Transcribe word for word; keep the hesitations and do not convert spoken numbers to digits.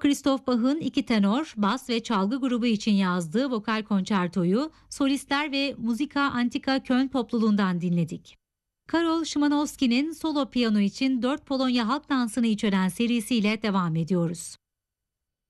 Christoph Bach'ın iki tenor, bas ve çalgı grubu için yazdığı vokal konçertoyu solistler ve Musika Antika Köln topluluğundan dinledik. Karol Szymanowski'nin solo piyano için dört Polonya halk dansını içeren serisiyle devam ediyoruz.